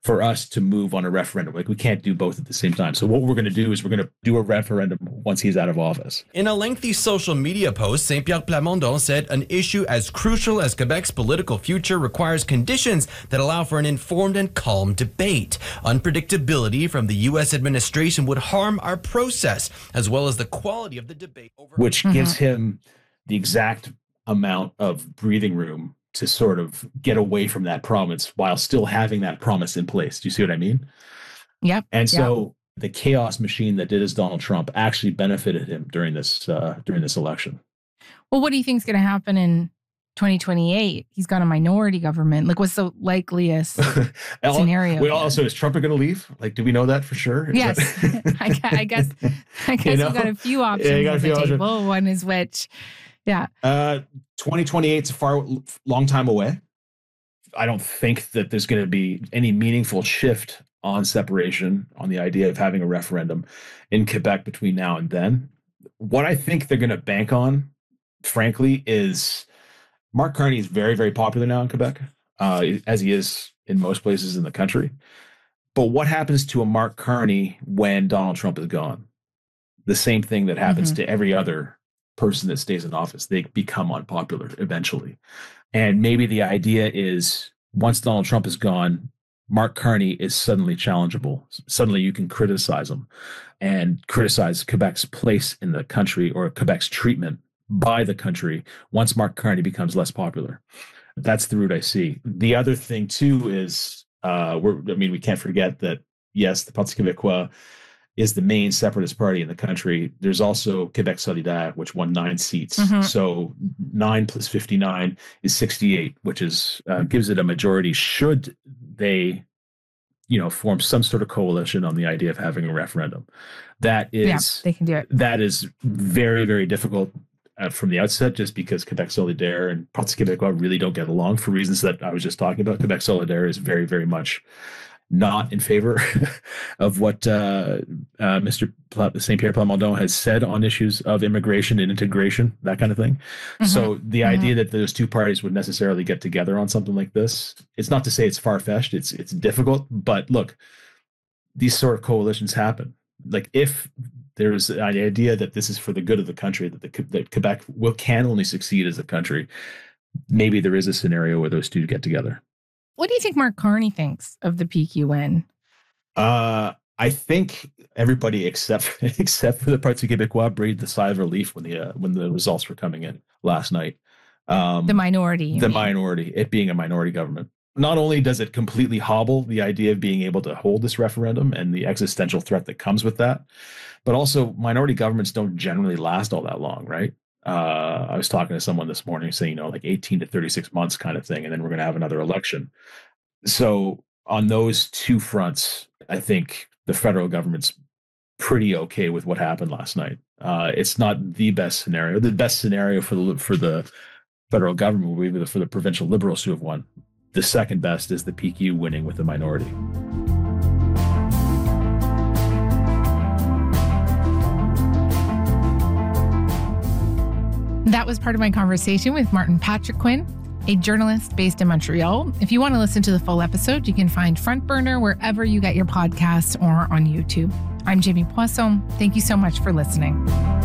for us to move on a referendum. Like, we can't do both at the same time. So what we're going to do is we're going to do a referendum once he's out of office. In a lengthy social media post, Saint-Pierre Plamondon said an issue as crucial as Quebec's political future requires conditions that allow for an informed and calm debate. Unpredictability from the U.S. administration would harm our process, as well as the quality of the debate. Which gives him the exact amount of breathing room to sort of get away from that promise while still having that promise in place. Do you see what I mean? Yep. And so the chaos machine that did as Donald Trump actually benefited him during this election. Well, what do you think is going to happen in 2028? He's got a minority government. Like, what's the likeliest scenario? Well, also, is Trump going to leave? Like, do we know that for sure? Yes. I guess we've got a few options on the table. One is which. Yeah. 2028 is a long time away. I don't think that there's going to be any meaningful shift on separation, on the idea of having a referendum in Quebec between now and then. What I think they're going to bank on, frankly, is Mark Carney is very, very popular now in Quebec, as he is in most places in the country. But what happens to a Mark Carney when Donald Trump is gone? The same thing that happens to every other person that stays in office. They become unpopular eventually. And maybe the idea is once Donald Trump is gone, Mark Carney is suddenly challengeable. Suddenly you can criticize him and criticize Quebec's place in the country or Quebec's treatment by the country once Mark Carney becomes less popular. That's the route I see. The other thing too is, we can't forget that, yes, the Parti Québécois is the main separatist party in the country. There's also Québec Solidaire, which won 9 seats. So 9 plus 59 is 68, which is gives it a majority should they, form some sort of coalition on the idea of having a referendum. That is, they can do it. That is very, very difficult from the outset, just because Québec Solidaire and Parti Québécois really don't get along for reasons that I was just talking about. Québec Solidaire is very, very much not in favor of what Mr. Saint-Pierre Plamondon has said on issues of immigration and integration, that kind of thing. So the idea that those two parties would necessarily get together on something like this, it's not to say it's far-fetched, it's difficult, but look, these sort of coalitions happen. Like, if there's an idea that this is for the good of the country, that Quebec can only succeed as a country, maybe there is a scenario where those two get together. What do you think Mark Carney thinks of the PQN? I think everybody except for the Parti Québécois breathed a sigh of relief when the results were coming in last night. The minority. Minority, it being a minority government. Not only does it completely hobble the idea of being able to hold this referendum and the existential threat that comes with that, but also minority governments don't generally last all that long, right? I was talking to someone this morning saying, like 18 to 36 months kind of thing, and then we're going to have another election. So on those two fronts, I think the federal government's pretty okay with what happened last night. It's not the best scenario. The best scenario for the federal government would be for the provincial Liberals who have won. The second best is the PQ winning with the minority. That was part of my conversation with Martin Patriquin, a journalist based in Montreal. If you want to listen to the full episode, you can find Front Burner wherever you get your podcasts or on YouTube. I'm Jamie Poisson. Thank you so much for listening.